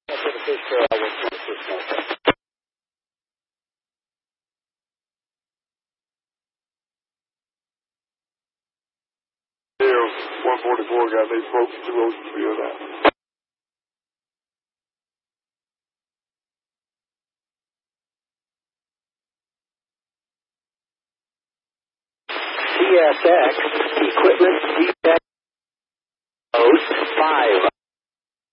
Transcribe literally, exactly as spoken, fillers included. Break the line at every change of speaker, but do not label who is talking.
one forty-four got eight folks, two Oceans via that.
T S X, equipment defect, post five